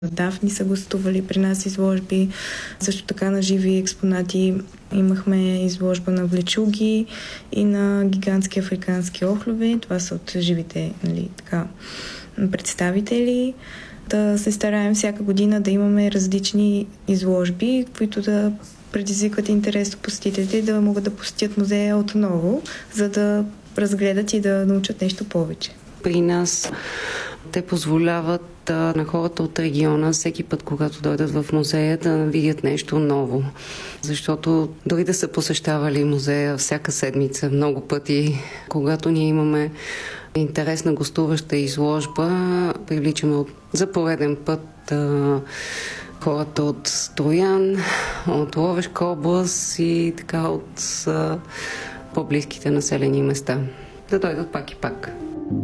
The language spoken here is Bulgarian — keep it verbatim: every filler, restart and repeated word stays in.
Дафни са гостували при нас изложби, също така на живи експонати. Имахме изложба на влечуги и на гигантски африкански охлюви. Това са от живите, нали, така, представители. Да се стараем всяка година да имаме различни изложби, които да предизвикват интерес от посетителите и да могат да посетят музея отново, за да разгледат и да научат нещо повече. При нас те позволяват а, на хората от региона всеки път, когато дойдат в музея, да видят нещо ново. Защото дори да са посещавали музея всяка седмица много пъти, когато ние имаме интересна гостуваща изложба, привличаме за пореден път а, хората от Троян, от Ловешка област и така от а, по-близките населени места. Да дойдат пак и пак.